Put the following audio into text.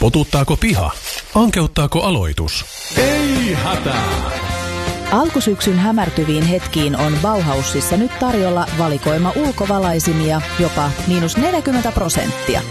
Potuttaako piha? Ankeuttaako aloitus? Ei hätää! Alkusyksyn hämärtyviin hetkiin on Bauhausissa nyt tarjolla valikoima ulkovalaisimia jopa -40%.